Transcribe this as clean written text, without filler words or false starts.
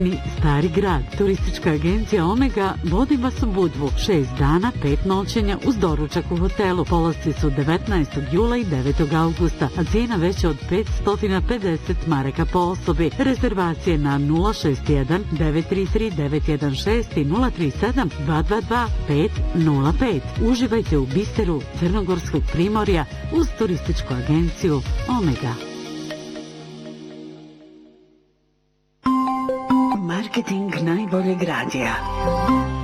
Stari grad. Turistička agencija Omega vodi vas u Budvu. 6 dana, 5 noćenja uz doručak u hotelu. Polasci su 19. jula i 9. augusta, a cijena veća od 550 maraka po osobi. Rezervacije na 061 933 916 i 037 222 505. Uživajte u biseru Crnogorskog primorja uz turističku agenciju Omega. Marketing najboljeg radija.